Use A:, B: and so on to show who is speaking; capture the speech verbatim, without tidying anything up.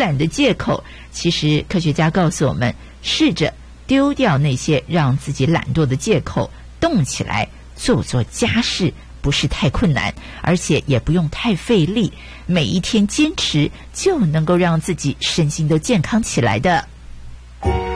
A: 懒的借口。其实科学家告诉我们，试着丢掉那些让自己懒惰的借口，动起来做做家事，不是太困难，而且也不用太费力，每一天坚持就能够让自己身心都健康起来的。